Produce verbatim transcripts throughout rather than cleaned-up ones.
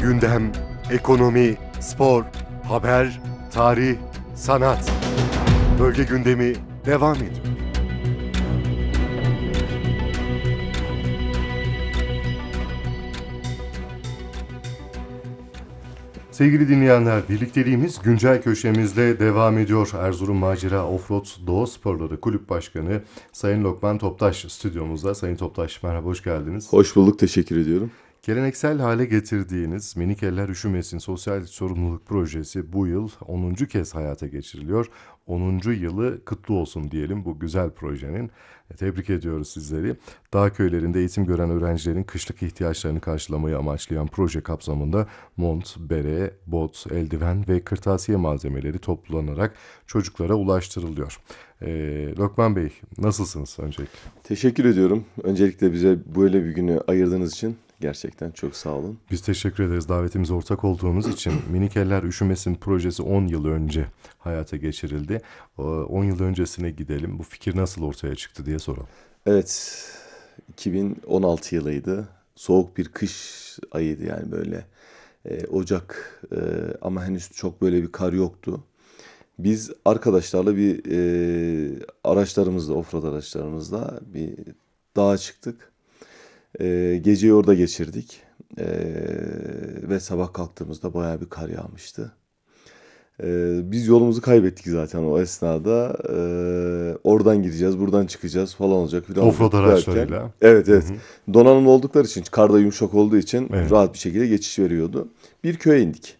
Gündem, ekonomi, spor, haber, tarih, sanat. Bölge gündemi devam ediyor. Sevgili dinleyenler, birlikteliğimiz güncel köşemizle devam ediyor. Erzurum Macera Offroad Doğa Sporları Kulüp Başkanı Sayın Lokman Toptaş stüdyomuzda. Sayın Toptaş, merhaba, hoş geldiniz. Hoş bulduk, teşekkür ediyorum. Geleneksel hale getirdiğiniz Minik Eller Üşümesin Sosyal Sorumluluk Projesi bu yıl onuncu kez hayata geçiriliyor. onuncu yılı kutlu olsun diyelim bu güzel projenin. Tebrik ediyoruz sizleri. Dağ köylerinde eğitim gören öğrencilerin kışlık ihtiyaçlarını karşılamayı amaçlayan proje kapsamında mont, bere, bot, eldiven ve kırtasiye malzemeleri toplanarak çocuklara ulaştırılıyor. Ee, Lokman Bey, nasılsınız öncelikle? Teşekkür ediyorum. Öncelikle bize böyle bir günü ayırdığınız için gerçekten çok sağ olun. Biz teşekkür ederiz davetimize ortak olduğunuz için. Minik Eller Üşümesin projesi on yıl önce hayata geçirildi. on yıl öncesine gidelim. Bu fikir nasıl ortaya çıktı diye soralım. Evet, iki bin on altı yılıydı. Soğuk bir kış ayıydı yani böyle. Ee, Ocak ee, ama henüz çok böyle bir kar yoktu. Biz arkadaşlarla bir ee, araçlarımızla, offroad araçlarımızla bir dağa çıktık. Ee, geceyi orada geçirdik. Ee, ve sabah kalktığımızda bayağı bir kar yağmıştı. Ee, biz yolumuzu kaybettik zaten o esnada. Ee, oradan gideceğiz, buradan çıkacağız falan olacak filan Offroad olacak derken. araçlarıyla. Evet evet. Hı hı. Donanımlı oldukları için, kar da yumuşak olduğu için Evet. rahat bir şekilde geçiş veriyordu. Bir köye indik.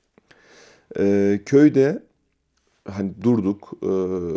Ee, köyde hani durduk. Ee,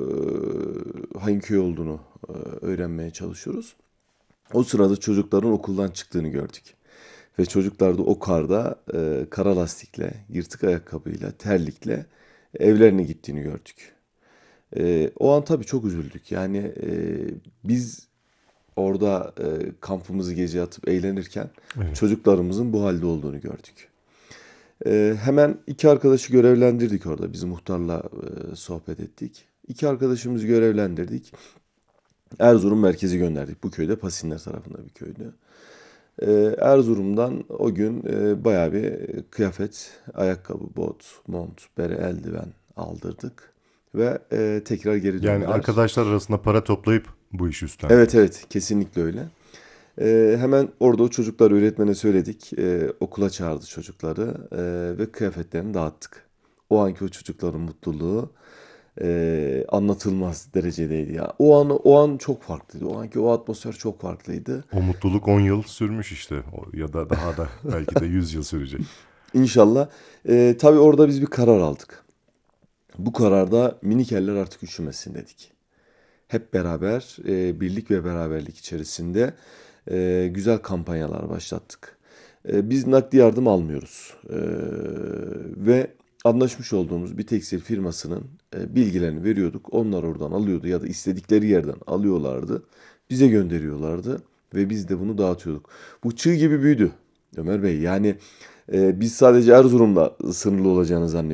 hangi köy olduğunu e, öğrenmeye çalışıyoruz. O sırada çocukların okuldan çıktığını gördük. Ve çocuklar da o karda e, kara lastikle, yırtık ayakkabıyla, terlikle evlerine gittiğini gördük. E, o an tabii çok üzüldük. Yani e, biz orada e, kampımızı gece atıp eğlenirken Evet. çocuklarımızın bu halde olduğunu gördük. E, hemen iki arkadaşı görevlendirdik orada. Biz muhtarla e, sohbet ettik. İki arkadaşımızı görevlendirdik. Erzurum merkezi gönderdik. Bu köyde Pasinler tarafında bir köydü. Ee, Erzurum'dan o gün e, bayağı bir kıyafet, ayakkabı, bot, mont, bere, eldiven aldırdık. Ve e, tekrar geri Yani döndüler. arkadaşlar arasında para toplayıp bu işi Evet üstlendiniz. evet, kesinlikle öyle. Ee, hemen orada o çocuklar öğretmene söyledik. Ee, okula çağırdı çocukları ee, ve kıyafetlerini dağıttık. O anki o çocukların mutluluğu e, anlatılmaz derecedeydi ya. O an o an çok farklıydı. O anki o atmosfer çok farklıydı. O mutluluk on yıl sürmüş işte. O, ya da daha da belki de yüz yıl sürecek. İnşallah. Ee, tabii orada biz bir karar aldık. Bu kararda minik eller artık üşümesin dedik. Hep beraber e, birlik ve beraberlik içerisinde e, güzel kampanyalar başlattık. E, biz nakdi yardım almıyoruz. E, ve anlaşmış olduğumuz bir tekstil firmasının e, bilgilerini veriyorduk. Onlar oradan alıyordu ya da istedikleri yerden alıyorlardı. Bize gönderiyorlardı ve biz de bunu dağıtıyorduk. Bu çığ gibi büyüdü Ömer Bey. Yani e, biz sadece Erzurum'la sınırlı olacağını zannediyorduk.